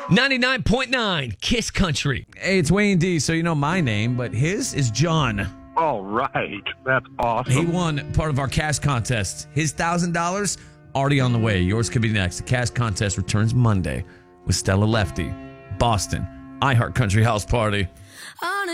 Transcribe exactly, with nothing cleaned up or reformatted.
ninety-nine point nine Kiss Country. Hey, it's Wayne D, so you know my name, but his is John. All right. That's awesome. He won part of our cast contest. His one thousand dollars already on the way. Yours could be next. The cast contest returns Monday with Stella Lefty, Boston, iHeart Country House Party.